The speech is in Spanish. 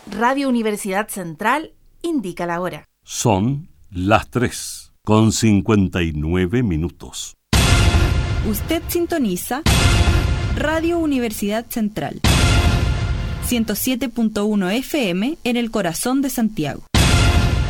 Radio Universidad Central indica la hora. Son las 3:59. Usted sintoniza Radio Universidad Central 107.1 FM en el corazón de Santiago.